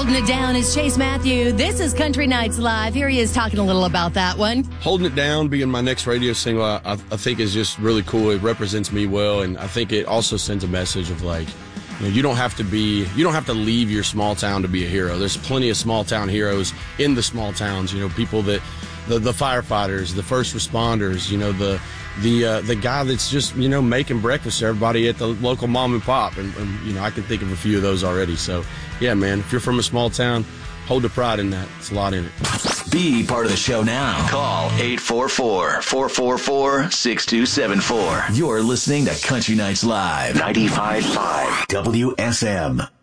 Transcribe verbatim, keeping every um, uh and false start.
Holding It Down is Chase Matthew. This is Country Nights Live. Here he is talking a little about that one. Holding It Down being my next radio single, I, I think is just really cool. It represents me well, and I think it also sends a message of like, you know, you don't have to be, you don't have to leave your small town to be a hero. There's plenty of small town heroes in the small towns. You know, people that, the the firefighters, the first responders. You know, the the uh, the guy that's just, you know, making breakfast for everybody at the local mom and pop. And, and you know, I can think of a few of those already. So yeah, man, if you're from a small town, hold the pride in that. It's a lot in it. Be part of the show now. Call eight four four, four four four, six two seven four. You're listening to Country Nights Live. ninety-five point five W S M.